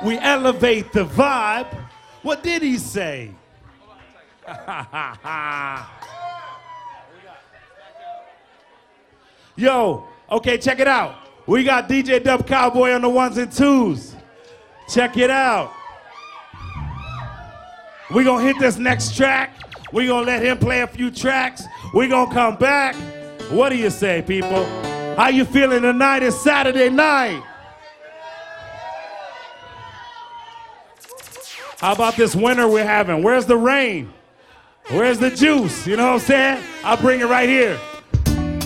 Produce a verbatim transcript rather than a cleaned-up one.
We elevate the vibe. What did he say? Yo, okay, check it out. We got D J Dub Cowboy on the ones and twos. Check it out. We're gonna hit this next track. We're gonna let him play a few tracks. We're gonna come back. What do you say, people? How you feeling tonight? It's Saturday night. How about this winter we're having? Where's the rain? Where's the juice? You know what I'm saying? I'll bring it right here.